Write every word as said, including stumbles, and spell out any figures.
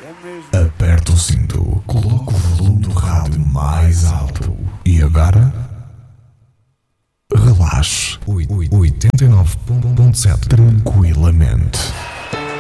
Aperta o cinto, coloca o volume do rádio mais alto e agora relaxe. oitenta e nove ponto sete tranquilamente.